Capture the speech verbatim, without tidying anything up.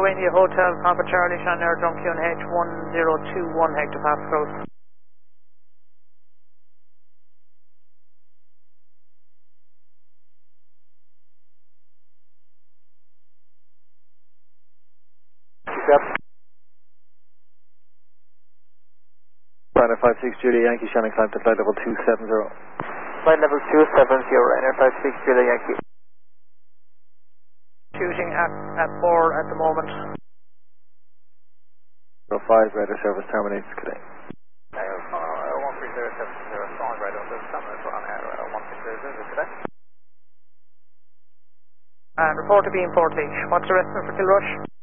Bravo India Hotel, Papa Charlie, Shannon Drum Q N H one zero two one Hector Pass Close. Yep. Ryanair five six Julia Yankee, Shannon climb to flight level two seven zero. Flight level two seven zero, Ryanair five six Julia Yankee. Shooting at, at four at the moment. zero five, radar service terminates today. one three zero seven zero, solid radar service terminates on air, one three zero zero today. And report to beam four T. What's your estimate for Kilrush?